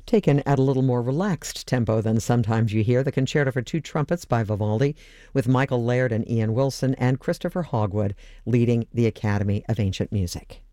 Taken at a little more relaxed tempo than sometimes you hear, the Concerto for Two Trumpets by Vivaldi, with Michael Laird and Ian Wilson and Christopher Hogwood leading the Academy of Ancient Music.